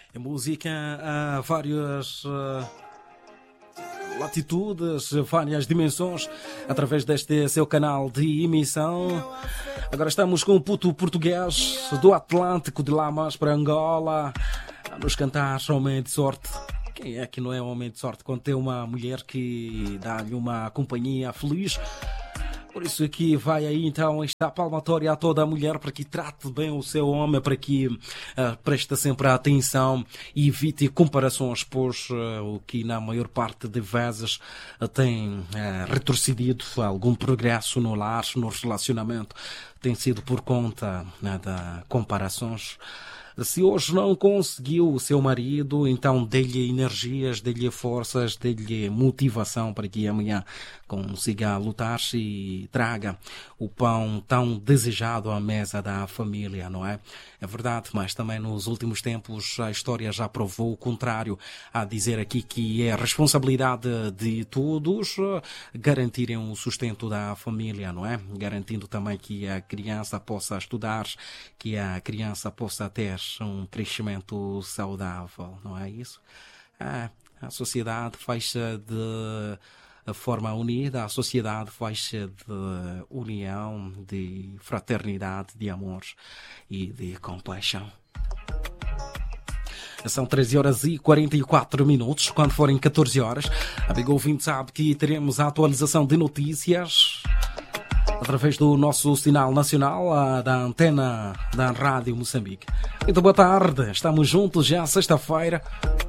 A música há várias latitudes, várias dimensões, através deste seu canal de emissão. Agora estamos com o puto português do Atlântico, de lá mais para Angola, a nos cantar Homem de Sorte. Quem é que não é homem de sorte quando tem uma mulher que dá-lhe uma companhia feliz? Por isso aqui vai aí então esta palmatória a toda a mulher para que trate bem o seu homem, para que preste sempre a atenção e evite comparações, pois o que na maior parte de vezes tem retrocedido algum progresso no lar, no relacionamento, tem sido por conta de comparações. Se hoje não conseguiu o seu marido, então dê-lhe energias, dê-lhe forças, dê-lhe motivação para que amanhã consiga lutar e traga o pão tão desejado à mesa da família, não é? É verdade, mas também nos últimos tempos a história já provou o contrário, a dizer aqui que é responsabilidade de todos garantirem o sustento da família, não é? Garantindo também que a criança possa estudar, que a criança possa ter um crescimento saudável, não é isso? A sociedade faz-se de forma unida, a sociedade faz-se de união, de fraternidade, de amor e de compaixão. São 13 horas e 44 minutos, quando forem 14 horas. Amigo ouvinte sabe que teremos a atualização de notícias através do nosso sinal nacional, da antena da Rádio Moçambique. Muito boa tarde, estamos juntos já sexta-feira.